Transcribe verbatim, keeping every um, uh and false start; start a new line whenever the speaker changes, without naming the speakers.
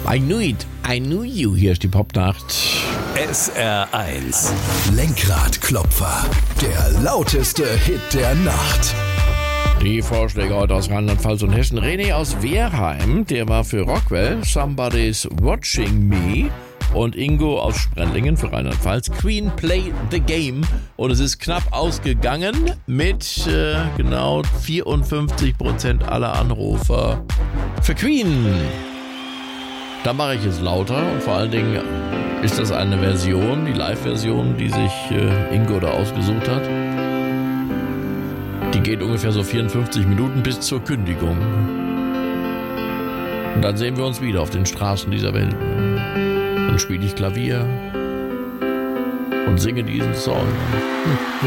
I knew it, I knew you. Hier ist die Popnacht.
S R eins.
Lenkradklopfer. Der lauteste Hit der Nacht.
Die Vorschläge heute aus Rheinland-Pfalz und Hessen. René aus Wehrheim, der war für Rockwell, Somebody's Watching Me. Und Ingo aus Sprendlingen für Rheinland-Pfalz, Queen Play the Game. Und es ist knapp ausgegangen mit äh, genau vierundfünfzig Prozent aller Anrufer für Queen. Da mache ich es lauter und vor allen Dingen ist das eine Version, die Live-Version, die sich äh, Ingo da ausgesucht hat. Die geht ungefähr so vierundfünfzig Minuten bis zur Kündigung. Und dann sehen wir uns wieder auf den Straßen dieser Welt. Dann spiele ich Klavier und singe diesen Song.